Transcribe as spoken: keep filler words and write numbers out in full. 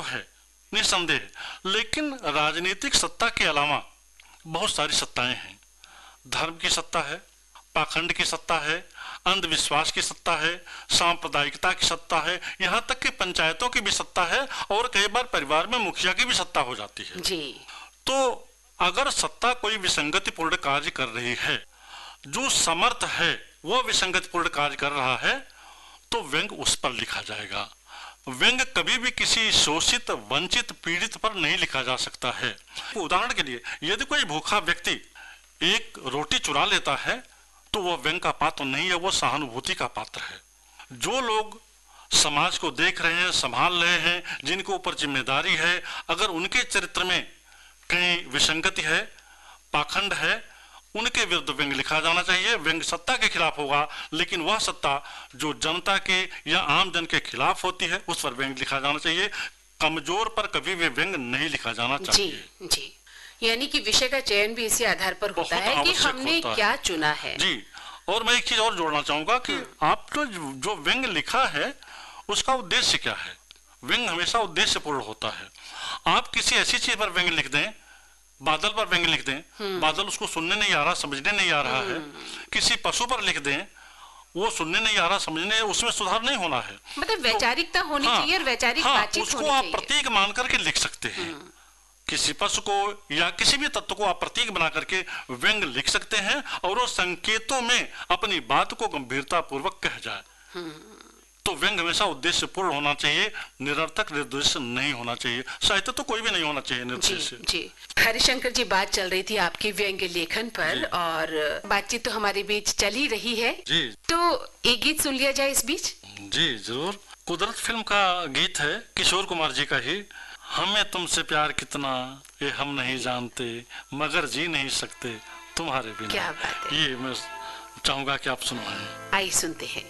है निसंदेह, लेकिन राजनीतिक सत्ता के अलावा बहुत सारी सत्ताएं हैं। धर्म की सत्ता है, पाखंड की सत्ता है, अंधविश्वास की सत्ता है, सांप्रदायिकता की सत्ता है, यहाँ तक कि पंचायतों की भी सत्ता है और कई बार परिवार में मुखिया की भी सत्ता हो जाती है जी। तो अगर सत्ता कोई विसंगतिपूर्ण कार्य कर रही है, जो समर्थ है वह विसंगतिपूर्ण कार्य कर रहा है, तो व्यंग उस पर लिखा जाएगा। व्यंग कभी भी किसी शोषित, वंचित, पीड़ित पर नहीं लिखा जा सकता है। उदाहरण के लिए, यदि कोई भूखा व्यक्ति एक रोटी चुरा लेता है तो वह व्यंग का पात्र नहीं है, वह सहानुभूति का पात्र है। जो लोग समाज को देख रहे हैं, संभाल रहे हैं, जिनके ऊपर जिम्मेदारी है, अगर उनके चरित्र में कहीं विसंगति है, पाखंड है, उनके विरुद्ध व्यंग लिखा जाना चाहिए। व्यंग सत्ता के खिलाफ होगा, लेकिन वह सत्ता जो जनता के या आम जन के खिलाफ होती है उस पर व्यंग लिखा जाना चाहिए। कमजोर पर कभी भी व्यंग नहीं लिखा जाना चाहिए। जी जी, यानी कि विषय का चयन भी इसी आधार पर होता है कि हमने क्या चुना है। जी, और मैं एक चीज और जोड़ना चाहूंगा कि आपने जो व्यंग लिखा है उसका उद्देश्य क्या है। व्यंग हमेशा उद्देश्य पूर्ण होता है। आप किसी ऐसी चीज पर व्यंग लिख दें, बादल पर व्यंग लिख दें, बादल उसको सुनने नहीं आ रहा, समझने नहीं आ रहा है। किसी पशु पर लिख दें, वो सुनने नहीं आ रहा, समझने, उसमें सुधार नहीं होना है। मतलब वैचारिकता तो, होनी हाँ, चाहिए और वैचारिक हाँ, बातचीत उसको होनी आप चाहिए। प्रतीक मान करके लिख सकते हैं। किसी पशु को या किसी भी तत्व को आप प्रतीक बना करके व्यंग लिख सकते हैं और वो संकेतों में अपनी बात को गंभीरता पूर्वक कह जाए। तो व्यंग हमेशा उद्देश्य पूर्ण होना चाहिए, निरर्थक निर्देश नहीं होना चाहिए। साहित्य तो कोई भी नहीं होना चाहिए निर्देश। जी, जी। हरिशंकर जी, बात चल रही थी आपके व्यंग्य लेखन पर और बातचीत तो हमारे बीच चल ही रही है जी। तो एक गीत सुन लिया जाए इस बीच। जी जरूर। कुदरत फिल्म का गीत है, किशोर कुमार जी का ही। हमें तुमसे प्यार कितना ये हम नहीं जानते, मगर जी नहीं सकते तुम्हारे बिना। क्या बात है। ये मैं चाहूंगा कि आप सुनवाएं। आइए सुनते हैं।